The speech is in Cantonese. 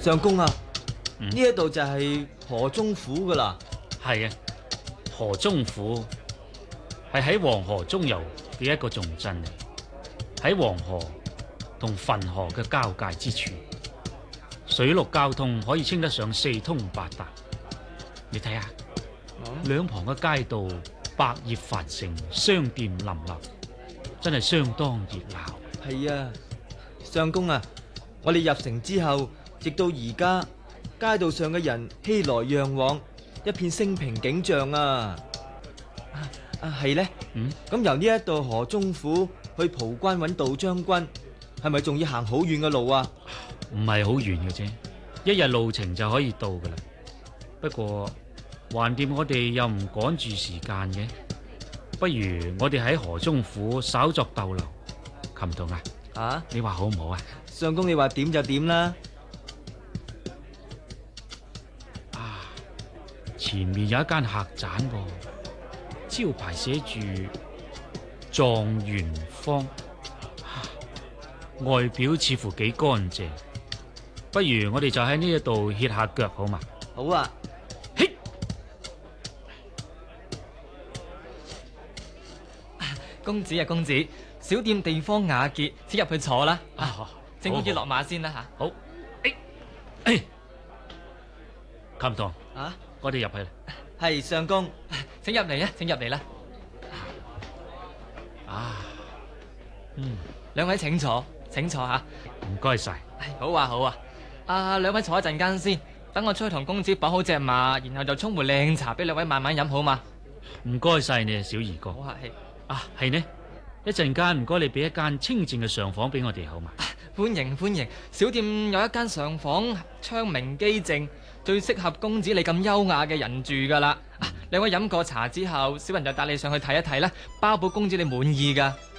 相公啊，呢一度就係河中府噶啦。 係啊，河中府係喺黃河中游嘅一個重鎮嚟，喺黃河同汾河嘅交界之處，水陸交通可以稱得上四通八達。你睇下，兩旁嘅街道百業繁盛，商店林立，真係相當熱鬧。 係啊，相公啊，我哋入城之後，直到而家，街道上嘅人熙來攘往，一片升平景象啊！係呢？咁由呢一度河中府去蒲關揾杜將軍，係咪仲要行好遠嘅路啊？ 唔係好遠嘅啫，一日路程就可以到噶啦。不過橫掂我哋又唔趕住時間嘅，不如我哋喺河中府稍作逗留。琴童啊，你話好唔好啊？ 相公你話點就點啦。 前面有一間客棧噃，招牌寫住狀元坊，外表似乎幾乾淨。不如我哋就喺呢一度歇下腳好嘛？ 好啊。 嘿， 公子啊，公子，小店地方雅潔，先入去坐啦。請公子落馬先啦吓。 好，琴童我哋入去啦。 係相公， 請入嚟啊，請入嚟啦。兩位請坐，請坐吓。 唔該晒。 好啊，好啊。兩位坐一陣間先，等我出去同公子綁好隻馬，然後就沖杯靚茶俾兩位慢慢飲，好嘛？ 唔該晒你啊，小二哥。 好客氣。 係呢，一陣間唔該你俾一間清靜嘅上房俾我哋好嘛？ 歡迎歡迎，小店有一間上房，窗明幾淨，最適合公子你咁優雅嘅人住噶啦。兩位飲過茶之後，小人就帶你上去睇一睇啦，包保公子你滿意噶。